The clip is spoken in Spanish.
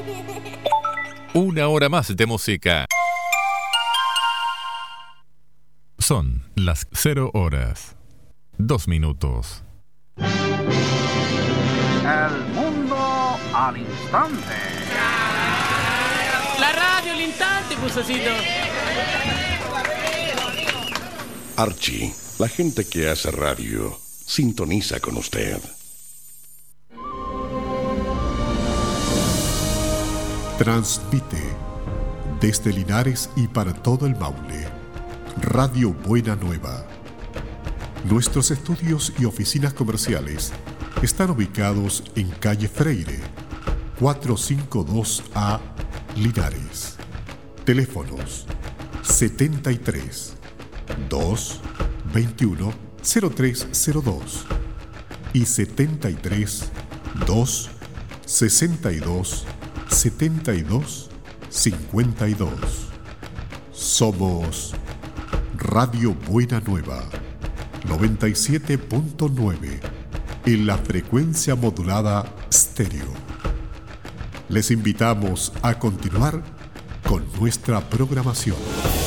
Una hora más de música. Son las 0 horas, 2 minutos. El mundo al instante. La radio al instante, Pusocito. Archie, la gente que hace radio, sintoniza con usted. Transmite desde Linares y para todo el Maule, Radio Buena Nueva. Nuestros estudios y oficinas comerciales están ubicados en calle Freire, 452A, Linares. Teléfonos 73 221 0302 y 73 2 62 72 52. Somos Radio Buena Nueva 97.9 en la frecuencia modulada estéreo. Les invitamos a continuar con nuestra programación.